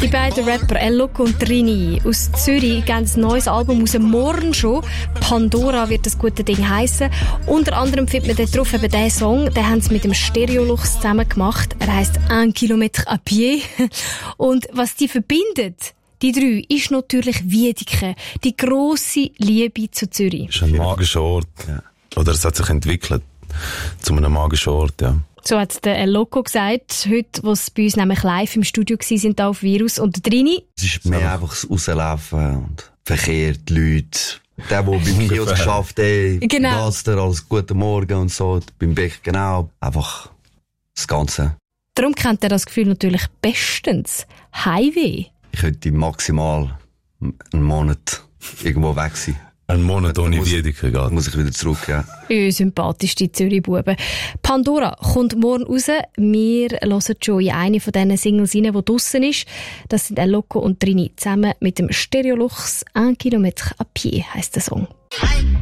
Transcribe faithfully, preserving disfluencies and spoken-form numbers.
Die beiden Rapper El Loco und Trini aus Zürich geben ein neues Album aus, morgen schon. Pandora wird das gute Ding heissen. Unter anderem findet man dort drauf eben diesen Song. Den haben sie mit dem Stereolux zusammen gemacht. Er heisst «Un Kilometre à pied». Und was die verbindet, die drei, ist natürlich Wiedeke. Die grosse Liebe zu Zürich. Es ist ein magischer Ort. Ja. Oder es hat sich entwickelt zu einem magischen Ort, ja. So hat der El Loco gesagt, heute, wo sie bei uns nämlich live im Studio waren, da auf Virus. Und der Trini? Es ist mehr einfach das Rauslaufen und Verkehr, die Leute. Der, der beim Kiosk geschafft hat, genau. Gaster, alles Guten Morgen und so, beim Bäcker genau. Einfach das Ganze. Darum kennt er das Gefühl natürlich bestens. Heimweh. Ich könnte maximal einen Monat irgendwo weg sein. Ein Monat ohne Wiedeke geht. Muss ich wieder zurück, ja. Ihr sympathischste Zürich-Buben. Pandora kommt morgen raus. Wir hören schon in eine von diesen Singles rein, die draussen ist. Das sind El Loco und Trini zusammen mit dem Stereolux «Un Kilometre à pied» heisst der Song.